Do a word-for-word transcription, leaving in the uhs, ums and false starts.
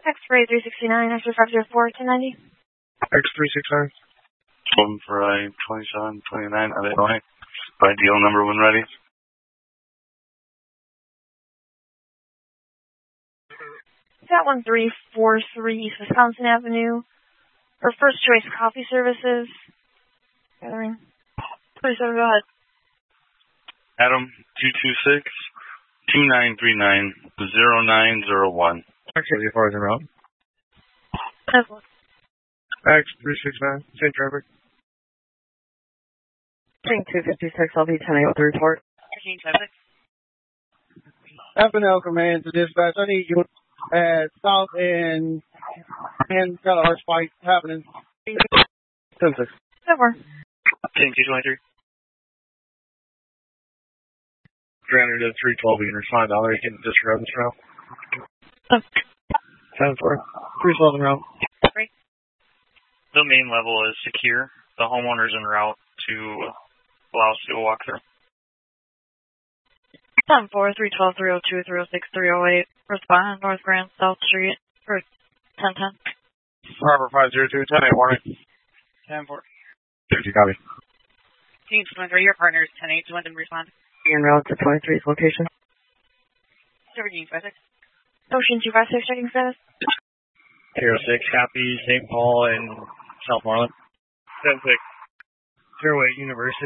X-ray three sixty-nine, X-ray five zero four, ten ninety. X three sixty-nine. One for I twenty-seven twenty-nine, Illinois. By deal number when ready. Got one three four three East Wisconsin Avenue. For First Choice Coffee Services. Gathering. twenty-seven, go ahead. Adam, two two six, two nine three nine, zero nine zero one. Activity far as en route. X three sixty-nine, same traffic. Train two fifty-six, I'll be ten eight with the report. thirteen traffic. F N L command to dispatch. I need you at South and and got a harsh fight happening. ten six. Over. Team two twenty-three. Granted to three twelve, you can respond down there. You can disregard this route. ten four. three twelve en route. The main level is secure. The homeowner's en route to allow us to do a walkthrough. ten four, three twelve, three oh two, three oh six, three oh eight. Respond North Grand South Street for ten ten. Harbor five zero two, ten eight, warning. ten four. fifty, copy. Team twenty-three, your partner is ten eight, Wyndham respond. En route to twenty-three's location. seventeen five six. Ocean two five six, checking status. zero six, copy, Saint Paul and South Marlin. ten six. Zero eight, University.